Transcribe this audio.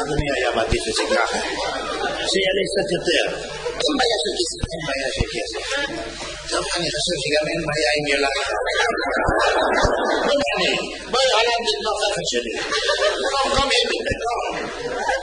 אדוני היה מעדיף את זה ככה, שיעלה קצת יותר. אין בעיה של כסף. אין בעיה של כסף. טוב, אני חושב שגם אין בעיה עם ילד. לא מעניין, בואי עליו לתמוך אחת שלי. לא, לא מעניין, לא.